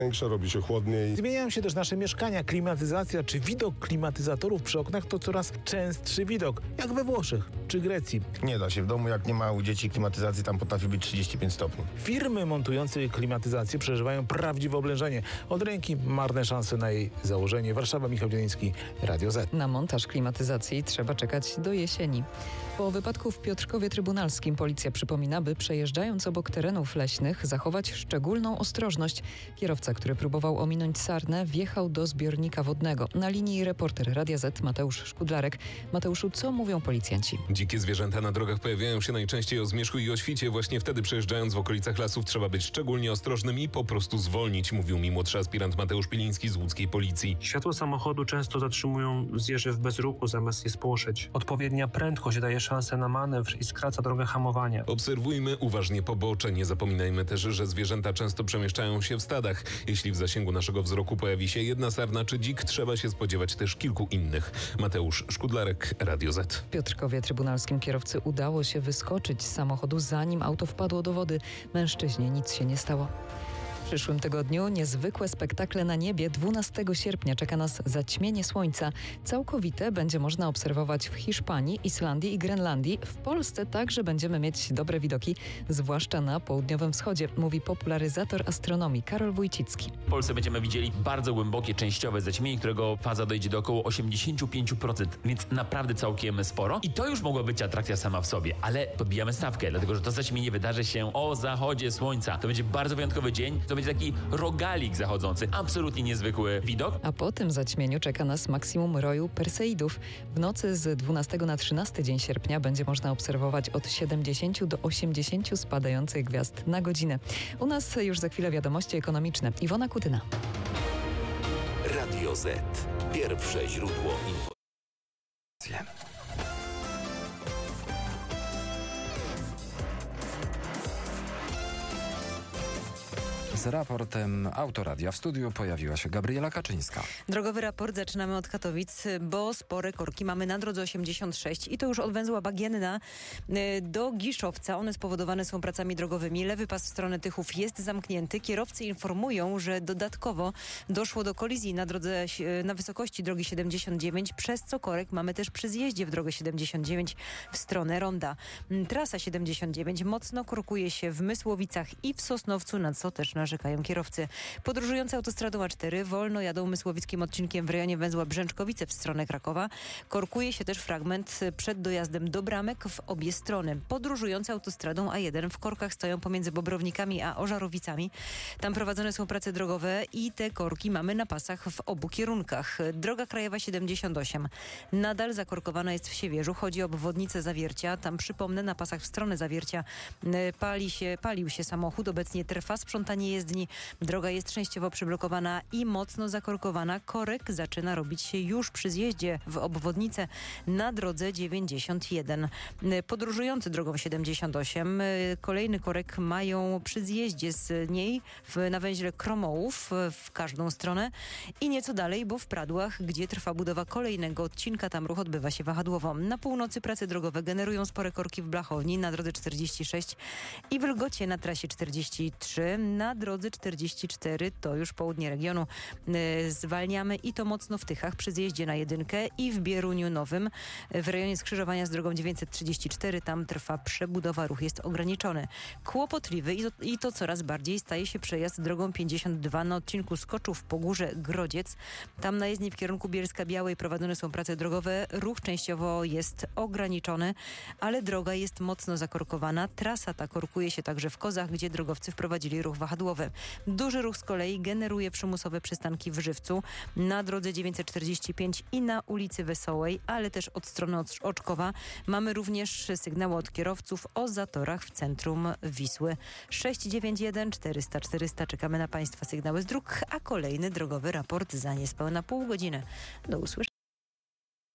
większe, robi się chłodniej. Zmieniają się też nasze mieszkania, klimatyzacja czy widok klimatyzatorów przy oknach to coraz częstszy widok, jak we Włoszech czy Grecji. Nie da się w domu, jak nie ma u dzieci klimatyzacji, tam potrafi być 35 stopni. Firmy montujące klimatyzację przeżywają prawdziwe oblężenie. Od ręki marne szanse na jej założenie. Warszawa, Michał Dzieliński, Radio Z. Na montaż klimatyzacji trzeba czekać do jesieni. Po wypadku w Piotrkowie Trybunalskim policja przypomina, by przejeżdżając obok terenów leśnych zachować szczególną ostrożność. Kierowca, który próbował ominąć sarnę, wjechał do zbiornika wodnego. Na linii reporter Radia Z Mateusz Szkudlarek. Mateuszu, co mówią policjanci? Dzikie zwierzęta na drogach pojawiają się najczęściej o zmierzchu i o świcie. Właśnie wtedy przejeżdżając w okolicach lasów trzeba być szczególnie ostrożnym i po prostu zwolnić, mówił mi młodszy aspirant Mateusz Piliński z łódzkiej policji. Światło samochodu często zatrzymują zwierzę w bezruchu zamiast je spłoszyć. Odpowiednia prędkość daje szansę na manewr i skraca drogę hamowania. Obserwujmy uważnie pobocze. Nie zapominajmy też, że zwierzęta często przemieszczają się w stadach. Jeśli w zasięgu naszego wzroku pojawi się jedna sarna czy dzik, trzeba się spodziewać też kilku innych. Mateusz Szkudlarek, Radio Z. W Piotrkowie Trybunalskim kierowcy udało się wyskoczyć z samochodu, zanim auto wpadło do wody. Mężczyźnie nic się nie stało. W przyszłym tygodniu niezwykłe spektakle na niebie. 12 sierpnia czeka nas zaćmienie słońca. Całkowite będzie można obserwować w Hiszpanii, Islandii i Grenlandii. W Polsce także będziemy mieć dobre widoki, zwłaszcza na południowym wschodzie, mówi popularyzator astronomii Karol Wójcicki. W Polsce będziemy widzieli bardzo głębokie, częściowe zaćmienie, którego faza dojdzie do około 85%, więc naprawdę całkiem sporo. I to już mogła być atrakcja sama w sobie, ale podbijamy stawkę, dlatego że to zaćmienie wydarzy się o zachodzie słońca. To będzie bardzo wyjątkowy dzień, to będzie taki rogalik zachodzący, absolutnie niezwykły widok. A po tym zaćmieniu czeka nas maksimum roju Perseidów. W nocy z 12 na 13 dzień sierpnia będzie można obserwować od 70 do 80 spadających gwiazd na godzinę. U nas już za chwilę wiadomości ekonomiczne. Iwona Kutyna. Radio Z. Pierwsze źródło informacji. Z raportem Autoradia w studiu pojawiła się Gabriela Kaczyńska. Drogowy raport zaczynamy od Katowic, bo spore korki mamy na drodze 86 i to już od węzła Bagienna do Giszowca. One spowodowane są pracami drogowymi. Lewy pas w stronę Tychów jest zamknięty. Kierowcy informują, że dodatkowo doszło do kolizji na drodze na wysokości drogi 79, przez co korek mamy też przy zjeździe w drogę 79 w stronę Ronda. Trasa 79 mocno korkuje się w Mysłowicach i w Sosnowcu, na co też narzekają kierowcy. Podróżujący autostradą A4 wolno jadą mysłowickim odcinkiem w rejonie węzła Brzęczkowice w stronę Krakowa. Korkuje się też fragment przed dojazdem do Bramek w obie strony. Podróżujący autostradą A1 w korkach stoją pomiędzy Bobrownikami a Ożarowicami. Tam prowadzone są prace drogowe i te korki mamy na pasach w obu kierunkach. Droga krajowa 78 nadal zakorkowana jest w Siewierzu. Chodzi o obwodnicę Zawiercia. Tam przypomnę, na pasach w stronę Zawiercia palił się samochód. Obecnie trwa sprzątanie jezdni. Droga jest częściowo przyblokowana i mocno zakorkowana. Korek zaczyna robić się już przy zjeździe w obwodnicę na drodze 91. Podróżujący drogą 78 kolejny korek mają przy zjeździe z niej na węźle Kromołów w każdą stronę i nieco dalej, bo w Pradłach, gdzie trwa budowa kolejnego odcinka, tam ruch odbywa się wahadłowo. Na północy prace drogowe generują spore korki w Blachowni na drodze 46 i w Lgocie na trasie 43. Na drodze 44 to już południe regionu. Zwalniamy i to mocno w Tychach przy zjeździe na jedynkę i w Bieruniu Nowym w rejonie skrzyżowania z drogą 934. Tam trwa przebudowa, ruch jest ograniczony. Kłopotliwy i to coraz bardziej staje się przejazd drogą 52 na odcinku Skoczów-Pogórze-Grodziec. Tam na jezdni w kierunku Bielska-Białej prowadzone są prace drogowe. Ruch częściowo jest ograniczony, ale droga jest mocno zakorkowana. Trasa ta korkuje się także w Kozach, gdzie drogowcy wprowadzili ruch wahadłowy. Duży ruch z kolei generuje przymusowe przystanki w Żywcu, na drodze 945 i na ulicy Wesołej, ale też od strony Oczkowa. Mamy również sygnały od kierowców o zatorach w centrum Wisły. 691 400 400. Czekamy na Państwa sygnały z dróg, a kolejny drogowy raport za niespełna pół godziny. Do usłyszenia.